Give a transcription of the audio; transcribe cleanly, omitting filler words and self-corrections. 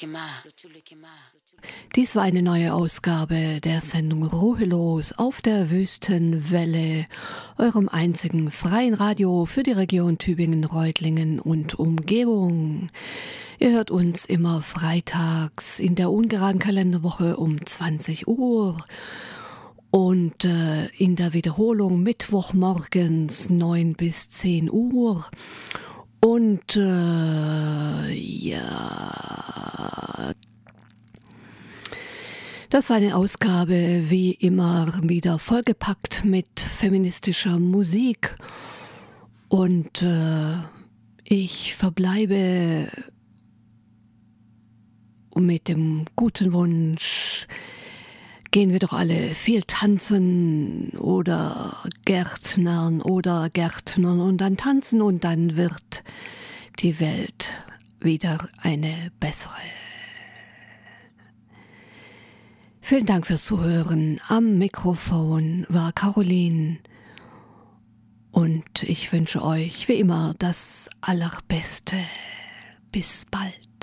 Dies war eine neue Ausgabe der Sendung Ruhelos auf der Wüstenwelle, eurem einzigen freien Radio für die Region Tübingen, Reutlingen und Umgebung. Ihr hört uns immer freitags in der ungeraden Kalenderwoche um 20 Uhr und in der Wiederholung Mittwochmorgens 9 bis 10 Uhr. Und das war eine Ausgabe wie immer wieder vollgepackt mit feministischer Musik. Und ich verbleibe mit dem guten Wunsch, gehen wir doch alle viel tanzen oder Gärtnern und dann tanzen und dann wird die Welt wieder eine bessere. Vielen Dank fürs Zuhören. Am Mikrofon war Caroline und ich wünsche euch wie immer das Allerbeste. Bis bald.